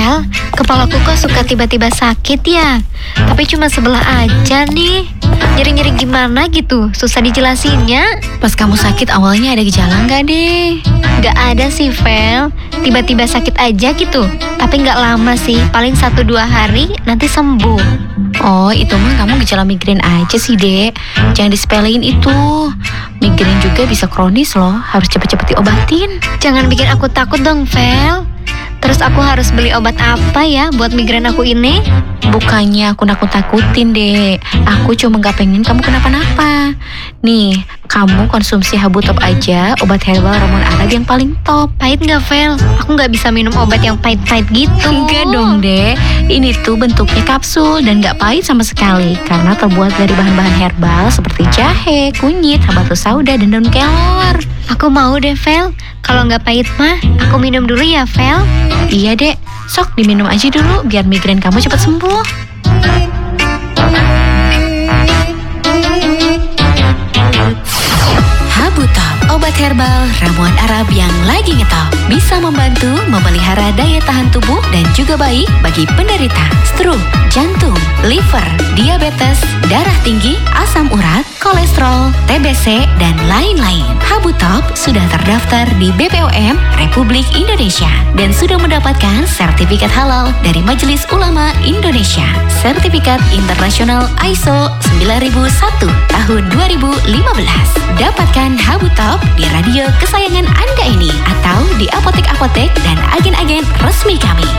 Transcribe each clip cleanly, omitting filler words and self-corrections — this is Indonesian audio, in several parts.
Vel, kepalaku kok suka tiba-tiba sakit ya? Tapi cuma sebelah aja nih. Nyeri-nyeri gimana gitu, susah dijelasinnya. Pas kamu sakit awalnya ada gejala nggak deh? Gak ada sih Vel, tiba-tiba sakit aja gitu. Tapi gak lama sih, paling 1-2 hari nanti sembuh. Oh, itu mah kamu gejala migrain aja sih, Dek. Jangan disepelein itu. Migrain juga bisa kronis loh, harus cepet-cepet diobatin. Jangan bikin aku takut dong, Vel. Terus aku harus beli obat apa ya buat migrain aku ini? Bukannya aku nakut-nakutin, Dek. Aku cuma gak pengen kamu kenapa-napa. Nih, kamu konsumsi Habu Top aja, obat herbal ramuan Arab yang paling top. Pahit gak, Vel? Aku gak bisa minum obat yang pahit-pahit gitu. Enggak dong, Dek. Ini tuh bentuknya kapsul dan gak pahit sama sekali karena terbuat dari bahan-bahan herbal seperti jahe, kunyit, habatus sauda, dan daun kelor. Aku mau deh, Vel. Kalau nggak pahit mah, aku minum dulu ya, Vel. Iya, Dek. Sok diminum aja dulu biar migrain kamu cepat sembuh. Habu Top, obat herbal ramuan Arab yang lagi ngetop. Bisa membantu memelihara daya tahan tubuh dan juga baik bagi penderita stroke, jantung, liver, diabetes, darah tinggi, asam urat, kolesterol, TBC, dan lain-lain. Habu Top sudah terdaftar di BPOM Republik Indonesia dan sudah mendapatkan sertifikat halal dari Majelis Ulama Indonesia. Sertifikat internasional ISO 9001 tahun 2015. Dapatkan Habu Top di radio kesayangan Anda ini atau di apotek-apotek dan agen-agen resmi kami.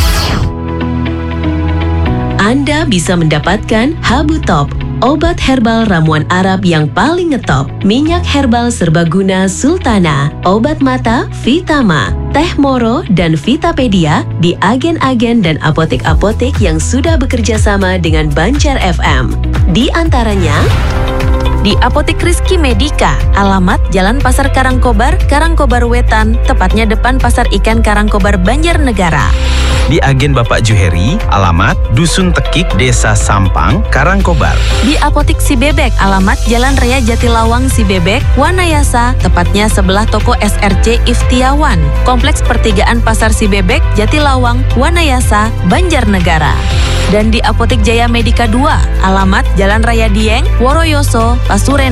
Anda bisa mendapatkan Habu Top, obat herbal ramuan Arab yang paling ngetop, minyak herbal serbaguna Sultana, obat mata Vitama, teh moro, dan Vitapedia di agen-agen dan apotek-apotek yang sudah bekerja sama dengan Banjar FM. Di antaranya di Apotek Rizky Medika, alamat Jalan Pasar Karangkobar, Karangkobar Wetan, tepatnya depan Pasar Ikan Karangkobar, Banjarnegara. Di Agen Bapak Juheri, alamat Dusun Tekik, Desa Sampang, Karangkobar. Di Apotek Si Bebek, alamat Jalan Raya Jatilawang Si Bebek, Wanayasa, tepatnya sebelah toko SRC Iftiawan, Kompleks Pertigaan Pasar Si Bebek, Jatilawang, Wanayasa, Banjarnegara. Dan di Apotek Jaya Medika 2, alamat Jalan Raya Dieng, Woroyoso, Pasuren,